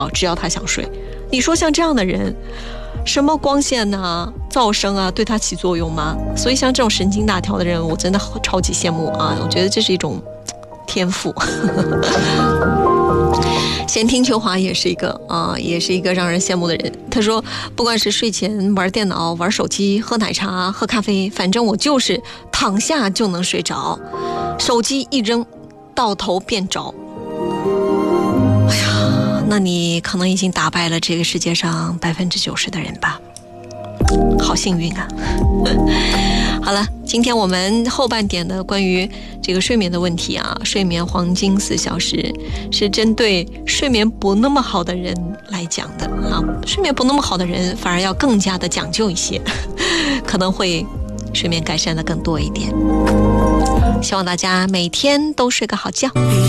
只要他想睡。你说像这样的人，什么光线啊、噪声啊，对他起作用吗？所以像这种神经大条的人，我真的超级羡慕啊！我觉得这是一种天赋。闲听秋华也是一个让人羡慕的人。他说，不管是睡前玩电脑、玩手机、喝奶茶、喝咖啡，反正我就是躺下就能睡着，手机一扔，到头便着。哎呀，那你可能已经打败了这个世界上90%的人吧，好幸运啊。好了，今天我们后半点的关于这个睡眠的问题啊，睡眠黄金4小时是针对睡眠不那么好的人来讲的啊。睡眠不那么好的人反而要更加的讲究一些，可能会睡眠改善的更多一点。希望大家每天都睡个好觉。